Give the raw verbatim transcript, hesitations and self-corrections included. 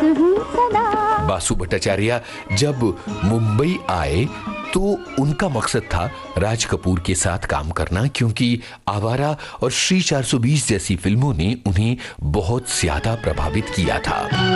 हूँ सदा। बासु भट्टाचार्य जब मुंबई आए तो उनका मकसद था राज कपूर के साथ काम करना, क्योंकि आवारा और श्री चार सौ बीस जैसी फिल्मों ने उन्हें बहुत ज्यादा प्रभावित किया था।